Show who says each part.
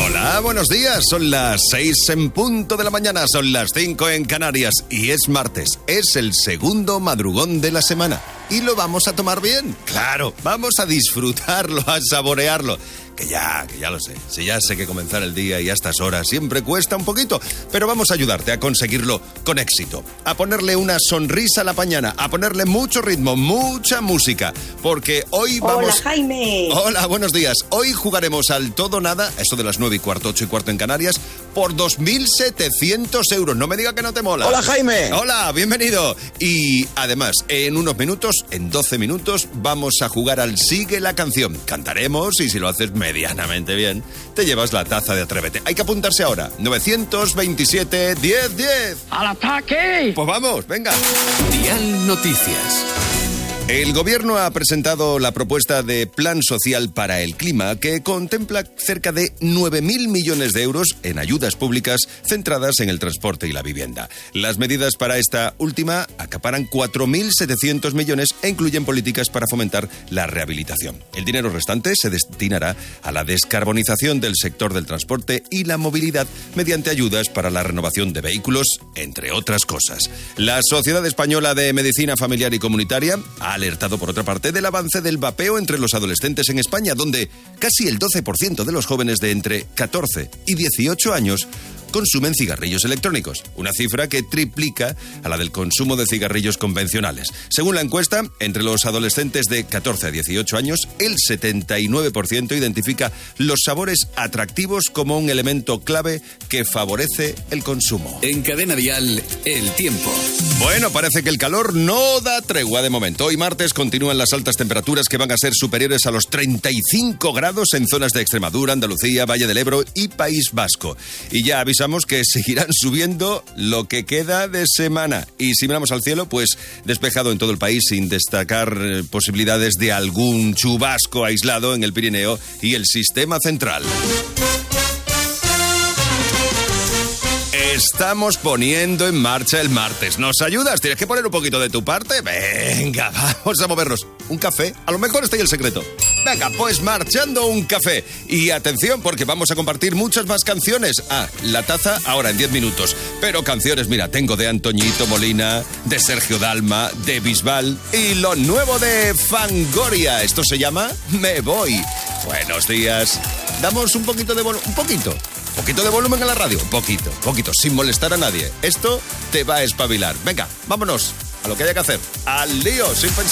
Speaker 1: Hola, buenos días. Son las 6 en punto de la mañana, son las 5 en Canarias y es martes. Es el segundo madrugón de la semana y lo vamos a tomar bien. Claro, vamos a disfrutarlo, a saborearlo. Que ya lo sé. Si ya sé que comenzar el día y a estas horas siempre cuesta un poquito, pero vamos a ayudarte a conseguirlo con éxito. A ponerle una sonrisa a la mañana, a ponerle mucho ritmo, mucha música, porque hoy vamos...
Speaker 2: Hola, Jaime.
Speaker 1: Hola, buenos días. Hoy jugaremos al todo nada, eso de las 9 y cuarto, 8 y cuarto en Canarias, por 2.700 euros. No me diga que no te mola.
Speaker 3: Hola, Jaime.
Speaker 1: Hola, bienvenido. Y además, en unos minutos, en 12 minutos, vamos a jugar al Sigue la Canción. Cantaremos y si lo haces medianamente bien, te llevas la taza de Atrévete. Hay que apuntarse ahora. 927 10 10.
Speaker 4: ¡Al ataque!
Speaker 1: Pues vamos, venga.
Speaker 5: Dial Noticias.
Speaker 1: El gobierno ha presentado la propuesta de Plan Social para el Clima que contempla cerca de 9.000 millones de euros en ayudas públicas centradas en el transporte y la vivienda. Las medidas para esta última acaparan 4.700 millones e incluyen políticas para fomentar la rehabilitación. El dinero restante se destinará a la descarbonización del sector del transporte y la movilidad mediante ayudas para la renovación de vehículos, entre otras cosas. La Sociedad Española de Medicina Familiar y Comunitaria ha alertado, por otra parte, del avance del vapeo entre los adolescentes en España, donde casi el 12% de los jóvenes de entre 14 y 18 años consumen cigarrillos electrónicos, una cifra que triplica a la del consumo de cigarrillos convencionales. Según la encuesta, entre los adolescentes de 14 a 18 años, el 79% identifica los sabores atractivos como un elemento clave que favorece el consumo.
Speaker 5: En Cadena Dial, el tiempo.
Speaker 1: Bueno, parece que el calor no da tregua de momento. Hoy martes continúan las altas temperaturas que van a ser superiores a los 35 grados en zonas de Extremadura, Andalucía, Valle del Ebro y País Vasco. Y ya avisamos que seguirán subiendo lo que queda de semana. Y si miramos al cielo, pues despejado en todo el país sin destacar posibilidades de algún chubasco aislado en el Pirineo y el sistema central. Estamos poniendo en marcha el martes. ¿Nos ayudas? ¿Tienes que poner un poquito de tu parte? Venga, vamos a movernos. ¿Un café? A lo mejor está ahí el secreto. Venga, pues marchando un café. Y atención, porque vamos a compartir muchas más canciones. La taza ahora en 10 minutos. Pero canciones, mira, tengo de Antoñito Molina, de Sergio Dalma, de Bisbal y lo nuevo de Fangoria. Esto se llama Me Voy. Buenos días. Damos un poquito de volumen. Un poquito de volumen a la radio. Poquito, sin molestar a nadie. Esto te va a espabilar. Venga, vámonos a lo que haya que hacer. Al lío, sin pensar.